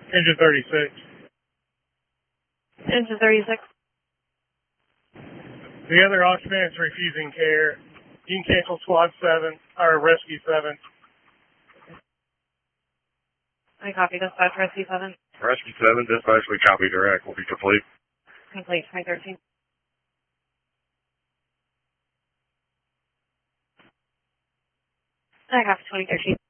Engine 36. Engine 36. The other occupant is refusing care. You can cancel Squad 7, or Rescue 7. I copy dispatch, Rescue 7. Rescue 7, dispatch, we copy direct. Will be complete. Complete, 2013. I copy 2013.